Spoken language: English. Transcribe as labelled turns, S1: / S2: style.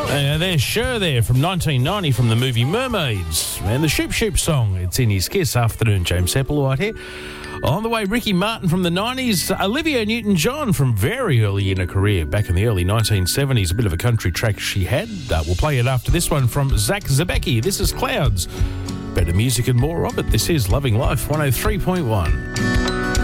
S1: There's Cher there from 1990 from the movie Mermaids. And the Shoop Shoop song, it's in his Kiss Afternoon. James Hepplewhite here. On the way, Ricky Martin from the 90s, Olivia Newton-John from very early in her career, back in the early 1970s. A bit of a country track she had. We'll play it after this one from Zach Zabecki. This is Clouds. Better music and more of it. This is Loving Life 103.1.